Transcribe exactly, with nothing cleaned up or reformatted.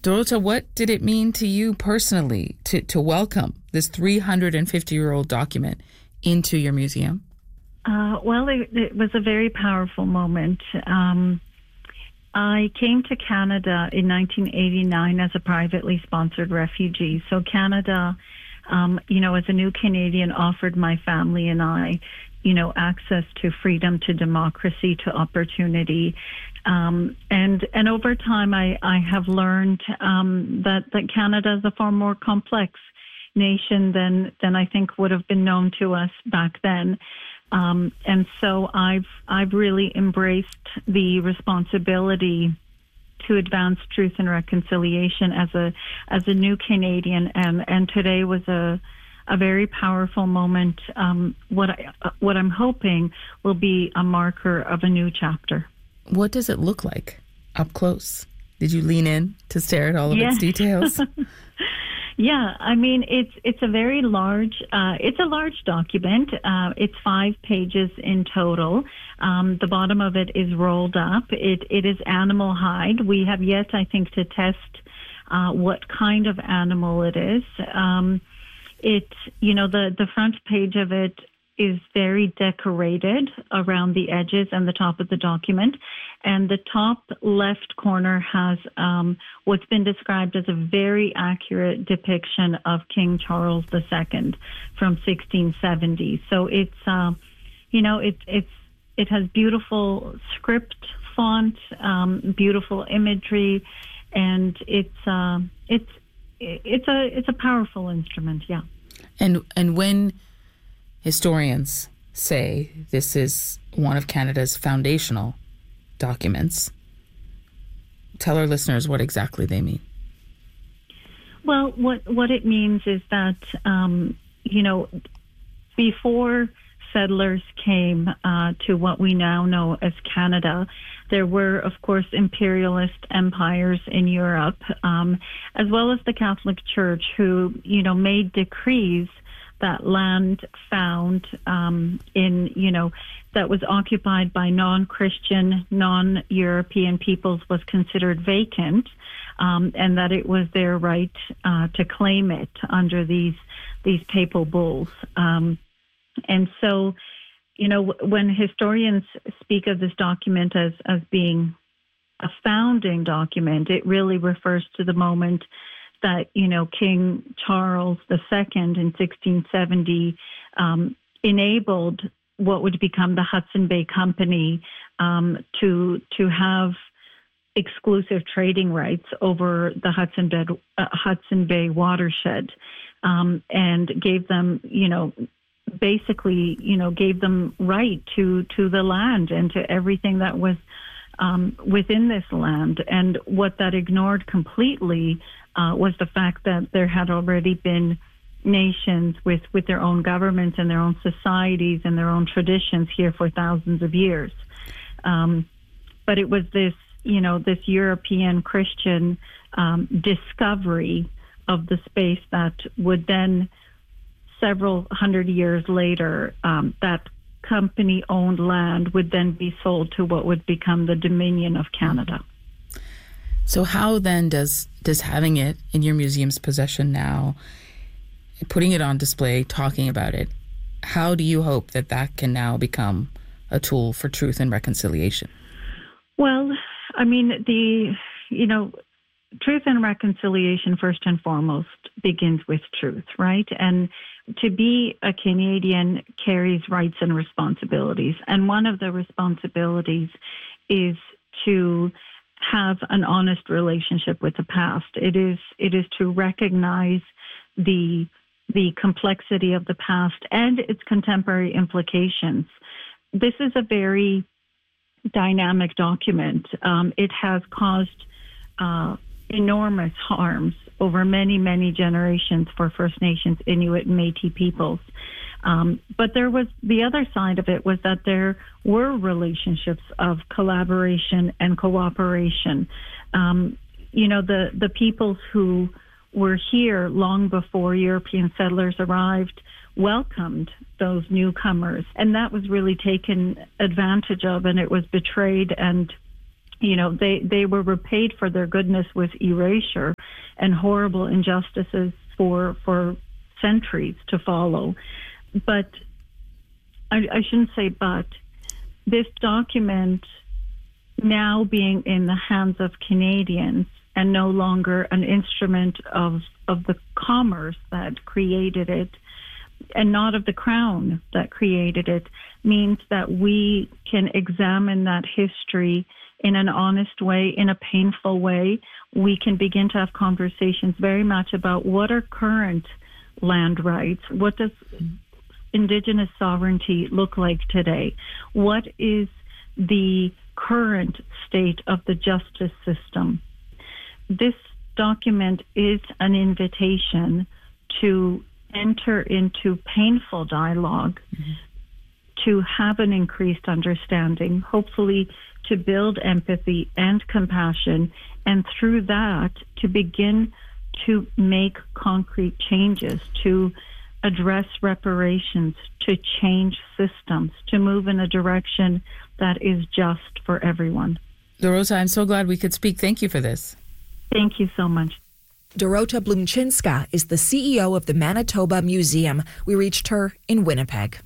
Dorota, what did it mean to you personally to, to welcome this three hundred fifty-year-old document into your museum? Uh, well, it, it was a very powerful moment. Um, I came to Canada in nineteen eighty-nine as a privately sponsored refugee. So Canada, um, you know, as a new Canadian, offered my family and I, you know, access to freedom, to democracy, to opportunity. Um, and and over time, I, I have learned um, that, that Canada is a far more complex nation than, than I think would have been known to us back then. Um, and so I've I've really embraced the responsibility to advance truth and reconciliation as a as a new Canadian, and, and today was a a very powerful moment. Um, what I what I'm hoping will be a marker of a new chapter. What does it look like up close? Did you lean in to stare at all of Yeah. its details? Yeah, I mean, it's it's a very large, uh, it's a large document. Uh, it's five pages in total. Um, the bottom of it is rolled up. It It is animal hide. We have yet, I think, to test uh, what kind of animal it is. Um, it, you know, the, the front page of it is very decorated around the edges and the top of the document. And the top left corner has um, what's been described as a very accurate depiction of King Charles the Second from sixteen seventy. So it's, uh, you know, it, it's, it has beautiful script font, um, beautiful imagery, and it's, uh, it's, it's a, it's a powerful instrument. Yeah. And and when historians say this is one of Canada's foundational documents, tell our listeners what exactly they mean. Well, what what it means is that, um, you know, before settlers came uh, to what we now know as Canada, there were, of course, imperialist empires in Europe, um, as well as the Catholic Church, who, you know, made decrees that land found um, in, you know, that was occupied by non-Christian, non-European peoples was considered vacant, um, and that it was their right uh, to claim it under these these papal bulls. Um, and so, you know, when historians speak of this document as, as being a founding document, it really refers to the moment that, you know, King Charles the Second in sixteen seventy um, enabled what would become the Hudson Bay Company um, to to have exclusive trading rights over the Hudson Bay, uh, Hudson Bay watershed, um, and gave them, you know, basically, you know, gave them right to to the land and to everything that was um, within this land. And what that ignored completely uh, was the fact that there had already been nations with, with their own governments and their own societies and their own traditions here for thousands of years. Um, but it was this, you know, this European Christian um, discovery of the space that would then, several hundred years later, um, that company-owned land would then be sold to what would become the Dominion of Canada. So how then does does having it in your museum's possession now, putting it on display, talking about it, how do you hope that that can now become a tool for truth and reconciliation? Well, I mean, the, you know, truth and reconciliation, first and foremost, begins with truth, right? And to be a Canadian carries rights and responsibilities. And one of the responsibilities is to have an honest relationship with the past. It is it is to recognize the the complexity of the past and its contemporary implications. This is a very dynamic document. Um, it has caused uh, enormous harms over many, many generations for First Nations, Inuit, and Métis peoples. Um, but there was the other side of it was that there were relationships of collaboration and cooperation. Um, you know, the, the peoples who were here long before European settlers arrived welcomed those newcomers, and that was really taken advantage of, and it was betrayed, and you know, they, they were repaid for their goodness with erasure and horrible injustices for for centuries to follow. But I, I shouldn't say but. This document now being in the hands of Canadians and no longer an instrument of of the commerce that created it and not of the crown that created it, means that we can examine that history in an honest way, in a painful way. We can begin to have conversations very much about what are current land rights, what does Indigenous sovereignty look like today, what is the current state of the justice system. This document is an invitation to enter into painful dialogue, mm-hmm. to have an increased understanding, hopefully to build empathy and compassion, and through that to begin to make concrete changes, to address reparations, to change systems, to move in a direction that is just for everyone. Dorota, I'm so glad we could speak. Thank you for this. Thank you so much. Dorota Blumczynska is the C E O of the Manitoba Museum. We reached her in Winnipeg.